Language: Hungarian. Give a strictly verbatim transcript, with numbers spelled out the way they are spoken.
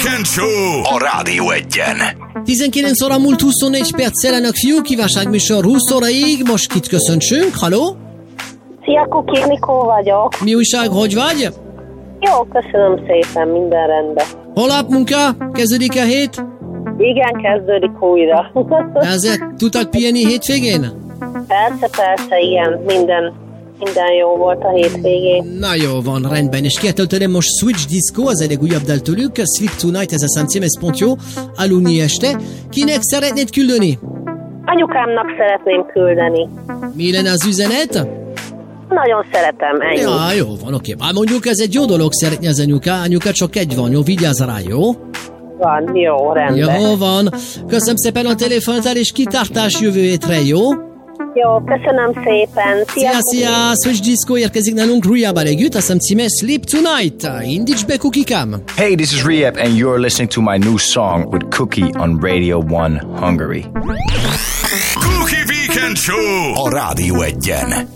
Weekend Show a Rádió Egyen. tizenkilenc óra múlt huszonnégy perc, jelenek fiú, kívánságműsor húsz óraig, most kit köszöntsünk, haló? Szia, Kuki, Nikó vagyok. Mi újság, hogy vagy? Jó, köszönöm szépen, minden rendben. Holnap munka? Kezdődik a hét? Igen, kezdődik újra. Ezért tudtad pihenni hétvégén? Persze, persze, igen, minden, minden jó volt a hétvégén. Na jó van, rendben, és kietöltöm most Switch Disco, az egy újabb dal tőlük, Sleep Tonight, ez a számcím, ez pont jó, aludni este. Kinek szeretnéd küldeni? Anyukámnak szeretném küldeni. Mi lenne az üzenet? Nagyon szeretem, ennyi. Ja, jó van, oké. Már mondjuk ez egy jó dolog szeretni az anyuka, anyuka csak egy van, jó, vigyázz rá, jó? Van, jó, rendben. Jó van. Köszönöm szépen a telefontál, és kitartás jövő hétre, jó? Jó, köszönöm szépen. Szia, szia, Switch Disco érkezik nálunk Rujában együtt, azt hiszem címe Sleep Tonight. Indíts be, Kukikám. Hey, this is Rehab, and you're listening to my new song with Cookie on Radio one Hungary. Cookie Weekend Show a Rádió Egyen.